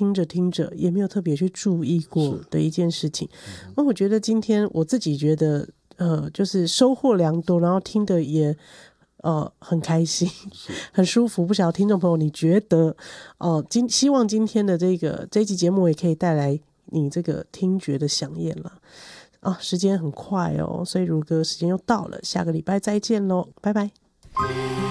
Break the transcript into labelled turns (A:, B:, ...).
A: 听着听着也没有特别去注意过的一件事情。那我觉得今天我自己觉得就是收获良多，然后听的也很开心，很舒服。不晓得听众朋友你觉得希望今天的这一集节目也可以带来你这个听觉的响应了时间很快所以如歌时间又到了，下个礼拜再见咯，拜拜。